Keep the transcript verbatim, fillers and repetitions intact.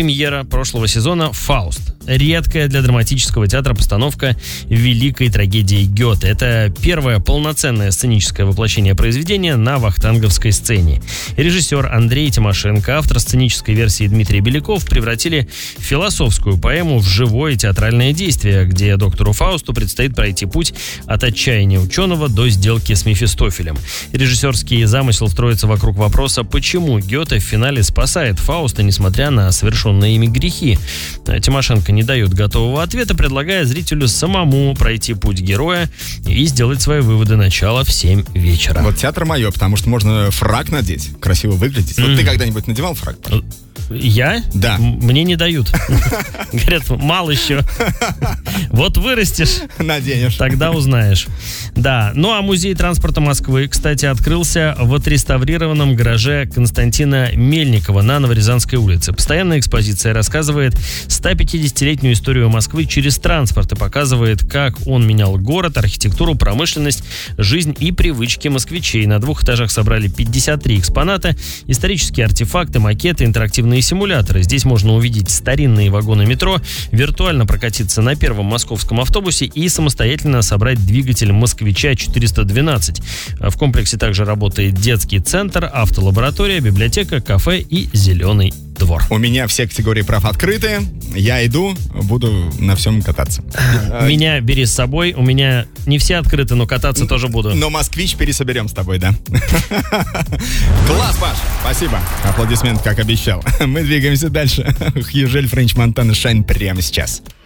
премьера прошлого сезона «Фауст». Редкая для драматического театра постановка великой трагедии Гёте. Это первое полноценное сценическое воплощение произведения на вахтанговской сцене. Режиссер Андрей Тимошенко, автор сценической версии Дмитрий Беляков превратили философскую поэму в живое театральное действие, где доктору Фаусту предстоит пройти путь от отчаяния ученого до сделки с Мефистофелем. Режиссерский замысел строится вокруг вопроса, почему Гёте в финале спасает Фауста, несмотря на совершенные ими грехи. Тимошенко не дает готового ответа, предлагая зрителю самому пройти путь героя и сделать свои выводы. Начало в семь вечера. Вот театр мое, потому что можно фрак надеть, красиво выглядеть. Mm. Вот ты когда-нибудь надевал фрак? Я? Да. Мне не дают. Говорят, мало еще. Вот вырастешь, наденешь. Тогда узнаешь. Да. Ну а музей транспорта Москвы, кстати, открылся в отреставрированном гараже Константина Мельникова на Новорязанской улице. Постоянная экспозиция рассказывает сто пятидесятилетнюю историю Москвы через транспорт и показывает, как он менял город, архитектуру, промышленность, жизнь и привычки москвичей. На двух этажах собрали пятьдесят три экспоната, исторические артефакты, макеты, интерактивные симуляторы. Здесь можно увидеть старинные вагоны метро, виртуально прокатиться на первом московском автобусе и самостоятельно собрать двигатель москвича четыреста двенадцать. В комплексе также работает детский центр, автолаборатория, библиотека, кафе и зеленый двор. У меня все категории прав открыты. Я иду, буду на всем кататься. Меня бери с собой. У меня не все открыты, но кататься тоже буду. Но москвич пересоберем с тобой, да? Класс, Паш! Спасибо. Аплодисмент, как обещал. Мы двигаемся дальше. Хьюжель, Френч Монтана, Шайн прямо сейчас.